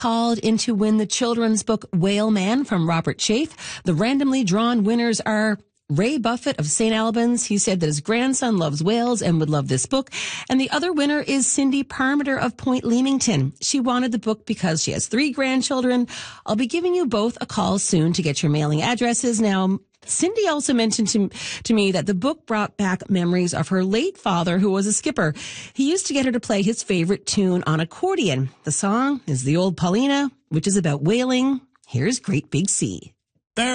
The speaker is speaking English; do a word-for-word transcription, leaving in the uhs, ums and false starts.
called in to win the children's book Whale Man from Robert Chafe. The randomly drawn winners are Ray Buffett of Saint Albans. He said that his grandson loves whales and would love this book. And the other winner is Cindy Parmiter of Point Leamington. She wanted the book because she has three grandchildren. I'll be giving you both a call soon to get your mailing addresses. Now, Cindy also mentioned to, to me that the book brought back memories of her late father, who was a skipper. He used to get her to play his favorite tune on accordion. The song is The Old Paulina, which is about whaling. Here's Great Big Sea.